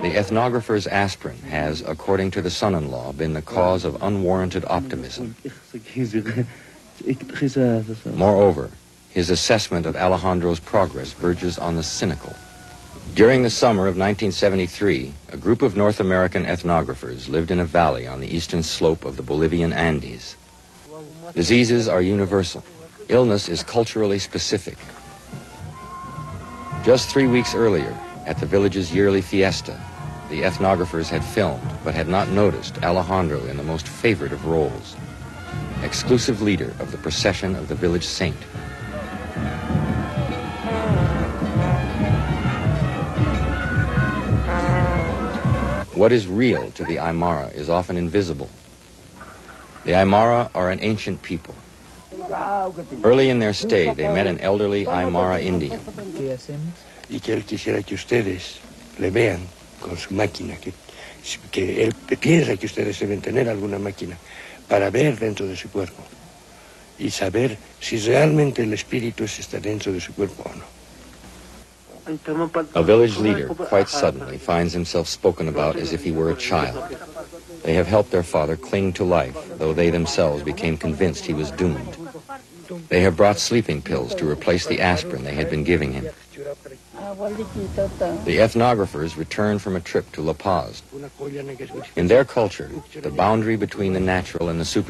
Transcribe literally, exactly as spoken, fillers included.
The ethnographer's aspirin has, according to the son-in-law, been the cause of unwarranted optimism. Moreover, his assessment of Alejandro's progress verges on the cynical. During the summer of nineteen seventy-three, a group of North American ethnographers lived in a valley on the eastern slope of the Bolivian Andes. Diseases are universal. Illness is culturally specific. Just three weeks earlier, at the village's yearly fiesta, the ethnographers had filmed, but had not noticed, Alejandro in the most favored of roles, exclusive leader of the procession of the village saint. What is real to the Aymara is often invisible. The Aymara are an ancient people. Early in their stay, they met an elderly Aymara Indian. Y que él quisiera que ustedes le vean con su máquina, que, que él piensa que ustedes deben tener alguna máquina para ver dentro de su cuerpo y saber si realmente el espíritu está dentro de su cuerpo o no. A village leader, quite suddenly, finds himself spoken about as if he were a child. They have helped their father cling to life, though they themselves became convinced he was doomed. They have brought sleeping pills to replace the aspirin they had been giving him. The ethnographers return from a trip to La Paz. In their culture, the boundary between the natural and the supernatural